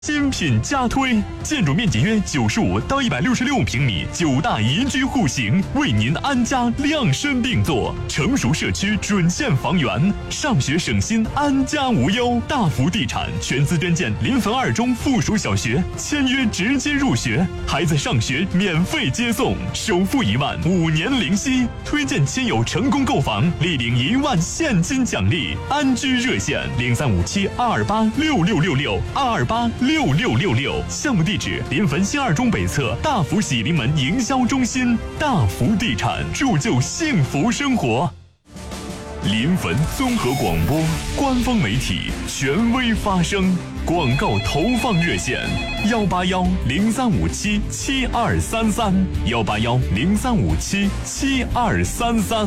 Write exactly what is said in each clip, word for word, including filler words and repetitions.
新品加推，建筑面积约九十五到一百六十六平米，九大宜居户型，为您安家量身定做，成熟社区准线房源，上学省心，安家无忧。大福地产全资捐建临汾二中附属小学，签约直接入学，孩子上学免费接送，首付一万，五年零息，推荐亲友成功购房，立领一万现金奖励。安居热线零三五七二二八六六六六二二八六六六六，项目地址临汾新二中北侧大福喜临门营销中心。大福地产，铸就幸福生活。临汾综合广播官方媒体，权威发声。广告投放热线：幺八幺零三五七七二三三，幺八幺零三五七七二三三。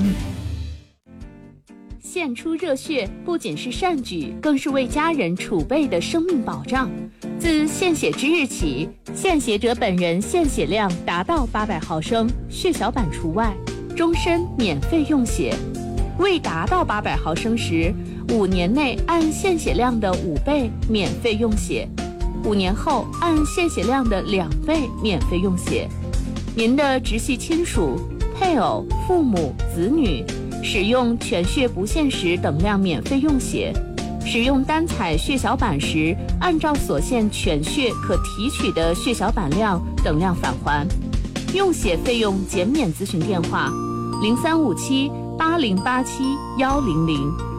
献出热血不仅是善举，更是为家人储备的生命保障。自献血之日起，献血者本人献血量达到八百毫升，血小板除外，终身免费用血。未达到八百毫升时，五年内按献血量的五倍免费用血，五年后按献血量的两倍免费用血。您的直系亲属、配偶、父母、子女使用全血不限时等量免费用血，使用单采血小板时，按照所献全血可提取的血小板量等量返还。用血费用减免咨询电话：零三五七八零八七幺零零。